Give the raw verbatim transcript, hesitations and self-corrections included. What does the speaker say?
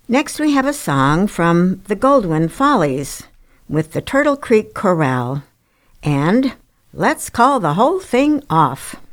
Next, we have a song from the Goldwyn Follies with the Turtle Creek Chorale, and let's call the whole thing off.